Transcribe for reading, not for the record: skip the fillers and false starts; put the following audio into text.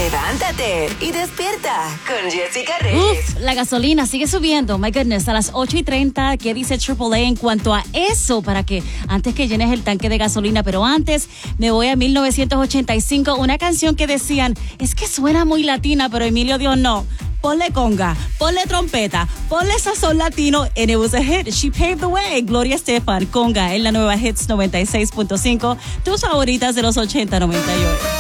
Levántate y despierta con Jessica Reyes. La gasolina sigue subiendo. My goodness, a las 8:30, ¿qué dice AAA en cuanto a eso? Para que antes que llenes el tanque de gasolina, pero antes me voy a 1985, una canción que decían, es que suena muy latina, pero Emilio dijo no. Ponle conga, ponle trompeta, ponle sazón latino, and it was a hit. She paved the way. Gloria Estefan, conga, en la nueva Hits 96.5, tus favoritas de los 80-98.